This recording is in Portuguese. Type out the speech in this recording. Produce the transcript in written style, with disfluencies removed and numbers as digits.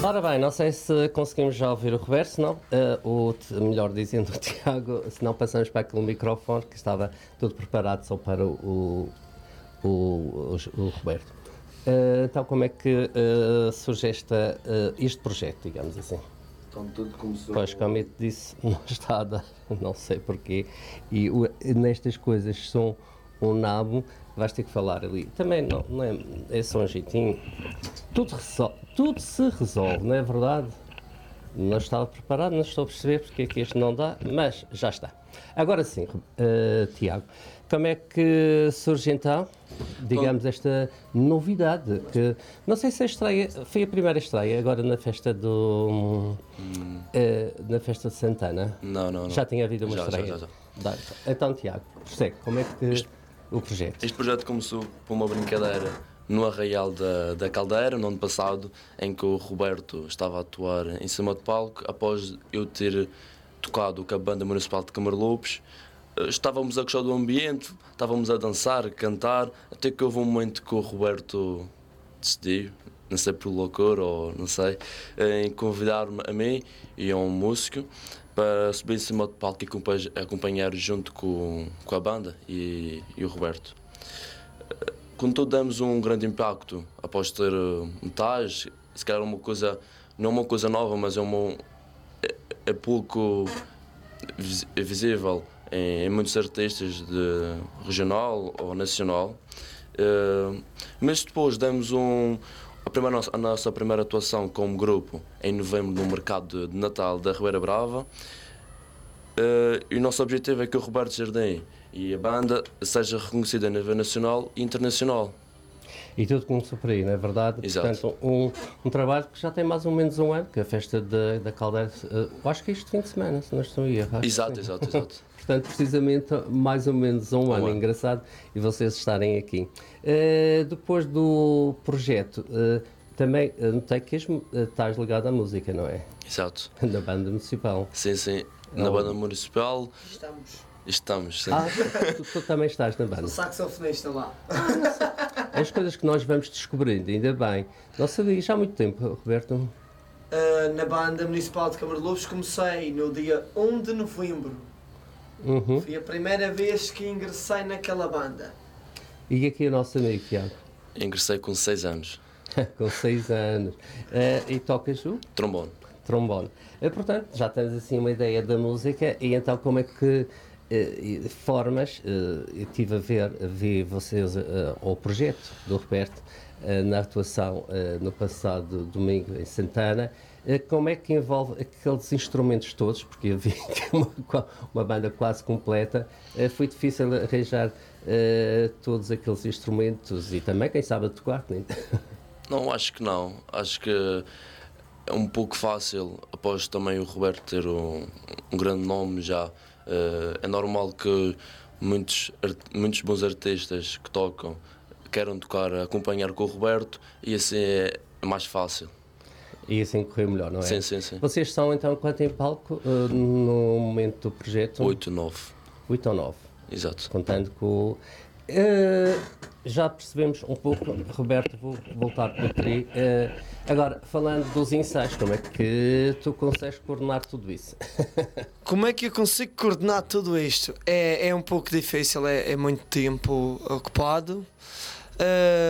Ora bem, não sei se conseguimos já ouvir o Roberto, senão, melhor dizendo, o Tiago, se não passamos para aquele microfone que estava tudo preparado só para o Roberto. Então, como é que surge este projeto, digamos assim? Então tudo começou... Pois, como eu te disse, não está a dar, não sei porquê, e nestas coisas são um nabo, vais ter que falar ali. Também não é só um jeitinho. Tudo se resolve, não é verdade? Não estava preparado, não estou a perceber porque é que este não dá, mas já está. Agora sim, Tiago, como é que surge então, digamos, esta novidade? Que não sei se a estreia, foi a primeira estreia agora na festa na festa de Santana? Não. Já tinha havido uma estreia? Já. Então, Tiago, persegue, como é que o projeto? Este projeto começou por uma brincadeira no Arraial da Caldeira, no ano passado, em que o Roberto estava a atuar em cima de palco, após eu ter tocado com a Banda Municipal de Camarlopes. Estávamos a gostar do ambiente, estávamos a dançar, a cantar, até que houve um momento que o Roberto decidiu, não sei por loucura ou não sei, em convidar-me a mim e a um músico para subir em cima do palco e acompanhar junto com a banda e o Roberto. Contudo, damos um grande impacto após ter metais, se calhar não é uma coisa nova, mas é pouco visível em muitos artistas de regional ou nacional. Mas depois demos a nossa primeira atuação como grupo em novembro no mercado de Natal da Ribeira Brava. E o nosso objetivo é que o Roberto Jardim e a banda seja reconhecida a nível nacional e internacional. E tudo começou por aí, não é verdade? Exato. Portanto, um trabalho que já tem mais ou menos um ano, que é a festa da Caldeira, acho que é este fim de semana, se não estou a errar. Exato. Portanto, precisamente mais ou menos um ano. Engraçado, e vocês estarem aqui. Depois do projeto, também notei que estás ligado à música, não é? Exato. Na banda municipal. Sim. Na banda municipal. Estamos, sim. Tu também estás na banda. O saxofonista lá. As coisas que nós vamos descobrindo, ainda bem. Não sabia, já há muito tempo, Roberto. Na banda municipal de Camarlopes comecei no dia 1 de novembro. Foi a primeira vez que ingressei naquela banda. E aqui o nosso amigo, Tiago? Ingressei com 6 anos. Com 6 anos. E tocas o? Trombone. Portanto, já tens assim uma ideia da música, e então como é que formas, eu estive a ver vocês, o projeto do Roberto, na atuação no passado domingo em Santana, como é que envolve aqueles instrumentos todos, porque eu vi que uma banda quase completa, foi difícil arranjar todos aqueles instrumentos e também, quem sabe, tocar, né? Não, acho que não. Acho que é um pouco fácil, após também o Roberto ter um grande nome já. É normal que muitos bons artistas que tocam queiram tocar, acompanhar com o Roberto, e assim é mais fácil. E assim correu melhor, não é? Sim. Vocês são então quanto em palco no momento do projeto? 8 ou 9. Exato. Contando com... já percebemos um pouco, Roberto, vou voltar para ti. Agora, falando dos ensaios, como é que tu consegues coordenar tudo isso? Como é que eu consigo coordenar tudo isto? É um pouco difícil, é muito tempo ocupado.